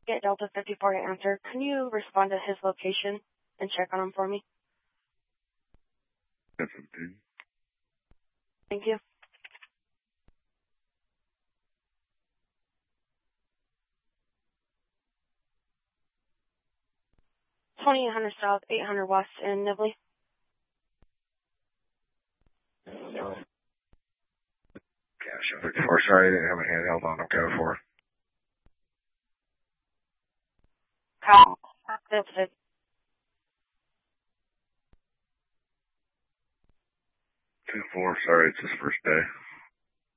Get Delta 54 to answer. Can you respond to his location and check on him for me? Definitely. Thank you. 2800 South, 800 West in Nibley. Cash 54. Sorry, I didn't have a handheld on. I'm code 4. Kyle. That's it. 2-4. Sorry, it's his first day.